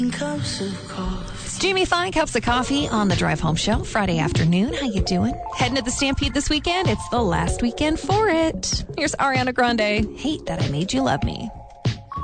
It's Jamie Fine, Cups of Coffee on the Drive Home Show, Friday afternoon. How you doing? Heading to the Stampede this weekend? It's the last weekend for it. Here's Ariana Grande. Hate That I Made You Love Me.